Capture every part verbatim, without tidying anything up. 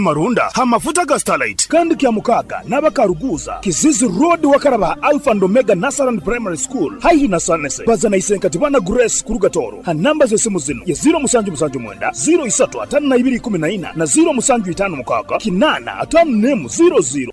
Marunda hamafuta ga Starlight kandi kya mukaga n'abakaruguza Kizizi Road wakaraba Alpha and Omega Nasaran Primary School hayi na sanese bazana isenkati bana Grace kurugatoro ha namba zose muzino ya zero musanju musanju mwenda zero isatu atanu na ibiri kumi na ina na zero musanju itanu mukaga kinana atanu nemu zero zero.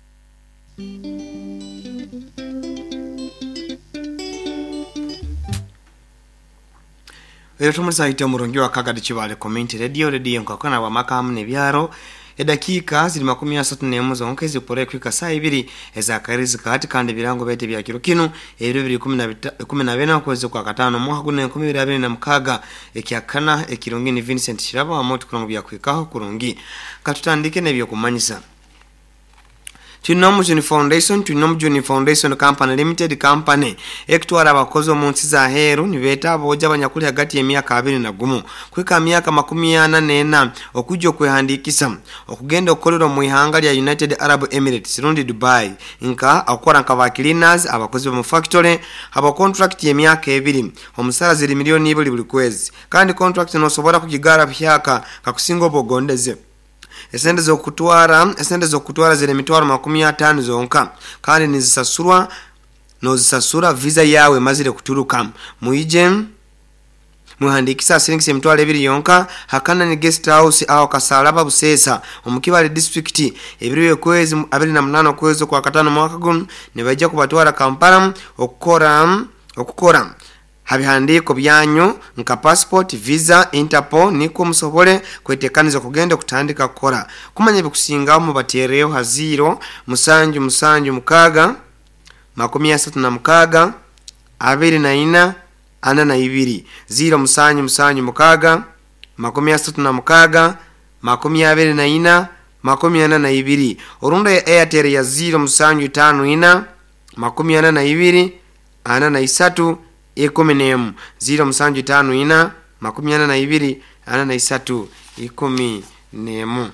Ero tumuza ite murongi wa Kagadi Chibale community radio radio nkakona wa makamu ne byaro edakika ziri makumi asatu n'emu zonke zipore kwika saa ibiri ezakarizi kati kandi birango bete bya kiro kinu ebiro biri kumi na bina kwezi kwa katano mwaka gune kumi na bina na mukaga ekyakana ekirongi ni Vincent Shiraba wa moto kurongo bya kwikaho kurungi katutandike nebyo kumanyisa Tunomujuni Foundation, Tunomujuni Foundation Company Limited Company. Ektuara abakozi omunsi za heru nibeta aboja abanyakuli hagati y'emyaka abiri na gumu. Kwika myaka makumi ana n'ena okujja okwehandikisa okugenda okukolera mu ihanga lya United Arab Emirates rundi Dubai. Nka akora nka cleaners abakozi mu factory aba contract y'emyaka ebiri. Omusara ziri milioni ibiri buli kwezi. Kandi contract no sobora kugigara byaka kakusinga obogondeze. Esende zo kutwara esende zo kutwara zile mitwaro makumi atanu zonka kandi nizisasurwa no zisasura visa yawe mazire kuturuka muije muhandikisa siringise mitwaro ebiri yonka hakana ni guest house aho Kasalaba Busesa omukibale district ebiriwe kwezi abiri na munana kwezi kwa katano mwaka gun nibajja kubatwara Kampala okukora okukora habihandiko byanyu nka passport visa Interpol niko musobole kwetekaniza kugenda kutandika kukora kumanya bikusinga mu batereyo haziro musanju musanju mukaga makumi asatu na mukaga abiri na ina ana na ibiri zero musanju musanju mukaga makumi asatu na mukaga makumi abiri na ina makumi ana na ibiri orunda ya Airtel ya zero musanju tano ina makumi ana na ibiri ana na isatu ikumi nemu zero musanju tano ina makumi ana na ibiri ana na isatu ikumi nemu.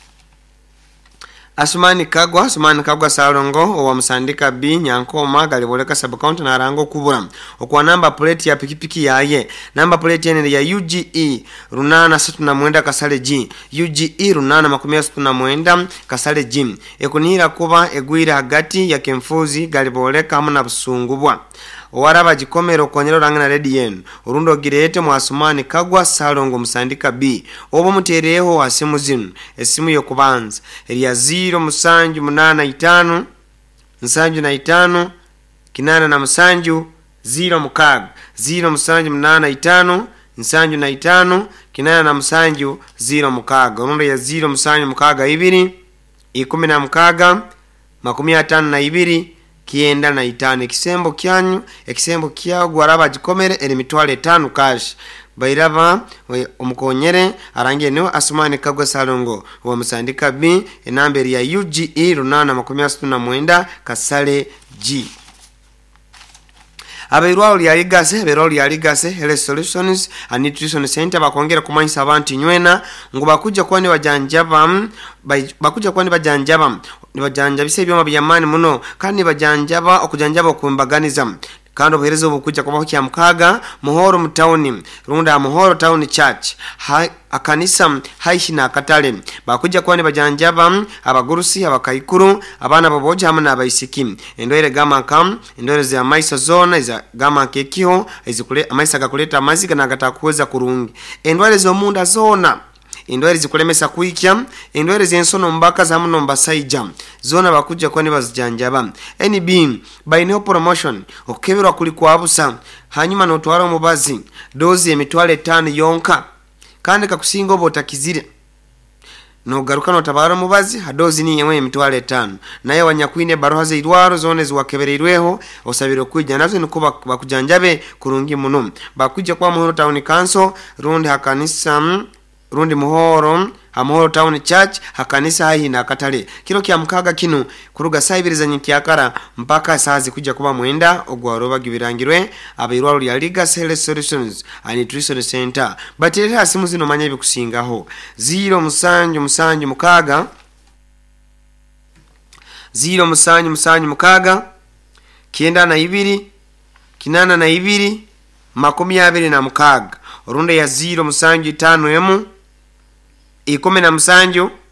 Asumani Kagwa Asumani Kagwa Salongo owa Musandika B Nyankoma galiboleka sub county na rango kubura okwa namba plate ya pikipiki yaye namba plate yene ya U G E runana satu na mwenda kasale G U G E runana makumi satu na mwenda kasale G ekunira kuba egwira hagati ya Kemfuzi galiboleka hamuna busungubwa Owaraba jikomero konyero rangana redi yenu urundo girete mu Asumani Kagwa Salongo Musandika B obo mutereho asimu zinu esimu yo kubanza ya zero musanju munana itanu musanju na itanu kinana na musanju zero mukaga zero musanju munana itanu musanju na itanu kinana na musanju zero mukaga urundo ya zero musanju mukaga ibiri ikumi na mukaga makumi atanu na ibiri kienda na itanu ekisembo kyanyu ekisembo kyagwa araba jikomere eri mitwale tano cash bairaba omukonyere arangiye no Asumani Kagwa Salongo wa Musandika B enamberi ya U G E runana makumi asatu na mwenda kasale G Abeirwa ya ligase abeirwa ya ligase Health Solutions and Nutrition Center bakongera kumanyisa abantu nywena ngo bakujja kwani bajanjaba bakujja kwani bajanjaba nibajanjabise ebyoma byamani muno kandi bajanjaba okujanjaba kumbaganiza kandi obuherezo bukujja kubaho kya mukaga muhoro mu town runda muhoro town church ha, akanisa haishi na katale bakujja kwani bajanjaba abagurusi abakaikuru abana baboja hamwe n'abayisiki endwere gama kam endwere za maisa zona iza gama kekiho izikule amaisa gakuleta amaziga nagatakuweza kurungi endwere zo munda zona indwere zikulemesa kuikya indwere zensono mbaka za muno mbasaija zona bakujja kwani bazijanjaba N B by no promotion okebirwa kuli kwabusa hanyuma no twara mubazi dozi emitwale tano yonka kandi kakusinga obotakizire no garuka no tabara mubazi hadozi ni yemwe emitwale tano naye wanyakwine barohaze idwaro zone ziwakebereirweho osabiro kwijja nazo nikuba bakujanjabe kurungi muno bakujja kwa muhoro town council rundi hakanisa rundi muhoro Amahoro Town Church hakanisa hayi na katale kiro kya mukaga kinu kuruga saibiriza nyikyakara mpaka saazi kujja kuba mwenda ogwaroba gibirangirwe abairwaro lya Liga Health Solutions and Nutrition Center batere asimu zino manya bikusingaho zero musanju musanju mukaga zero musanju musanju mukaga kienda na ibiri kinana na ibiri makumi abiri na mukaga orunda ya zero musanju tano emu ikumi na musanju